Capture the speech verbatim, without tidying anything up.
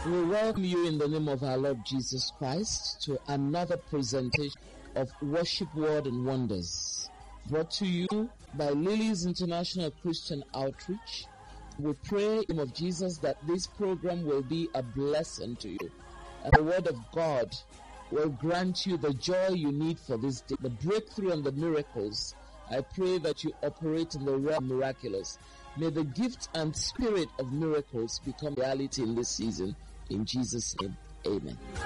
We welcome you in the name of our Lord Jesus Christ to another presentation of Worship, Word and Wonders, brought to you by Lilies International Christian Outreach. We pray in the name of Jesus that this program will be a blessing to you, and the Word of God will grant you the joy you need for this day, the breakthrough and the miracles. I pray that you operate in the realm of miraculous. May the gift and spirit of miracles become reality in this season. In Jesus' name, amen.